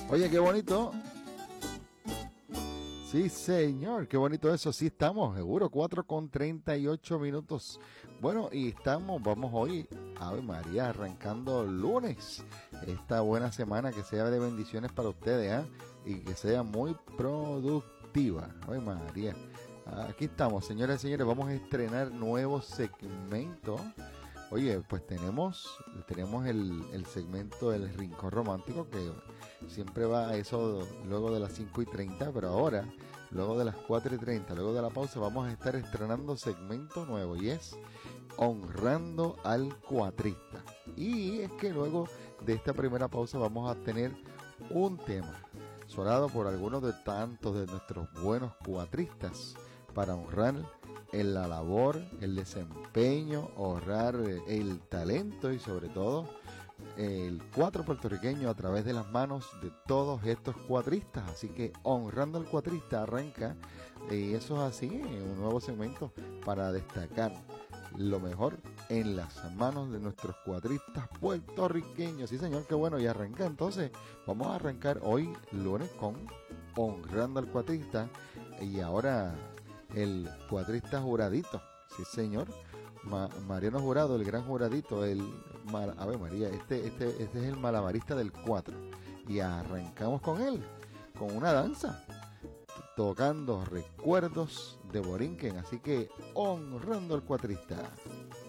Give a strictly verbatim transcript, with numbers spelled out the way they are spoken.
Oye, qué bonito. Sí, señor, qué bonito eso. Sí, estamos, seguro, cuatro con treinta y ocho minutos. Bueno, y estamos, vamos hoy, Ave María, arrancando lunes. Esta buena semana que sea de bendiciones para ustedes, ¿eh? Y que sea muy productiva. Ave María. Aquí estamos, señoras y señores, vamos a estrenar nuevo segmento. Oye, pues tenemos, tenemos el, el segmento del Rincón Romántico, que siempre va a eso luego de las cinco y treinta, pero ahora, luego de las cuatro y treinta, luego de la pausa, vamos a estar estrenando segmento nuevo, y es Honrando al Cuatrista. Y es que luego de esta primera pausa vamos a tener un tema sonado por algunos de tantos de nuestros buenos cuatristas para honrar en la labor, el desempeño, honrar el talento y sobre todo el cuatro puertorriqueño a través de las manos de todos estos cuatristas. Así que Honrando al Cuatrista arranca, y eso es así, un nuevo segmento para destacar lo mejor en las manos de nuestros cuatristas puertorriqueños. Sí, señor, qué bueno. Y arranca entonces, vamos a arrancar hoy lunes con Honrando al Cuatrista, y ahora el cuatrista Juradito. Sí, señor. Ma Mariano Jurado, el gran Juradito, el mal, a ver, María, este, este, este es el malabarista del cuatro. Y arrancamos con él, con una danza, tocando recuerdos de Borinquen. Así que Honrando al Cuatrista.